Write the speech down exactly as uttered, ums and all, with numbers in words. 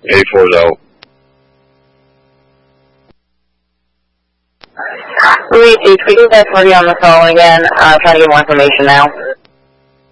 eighty-four is out. Louis, we can get for you on the phone again. Uh, trying to get more information now.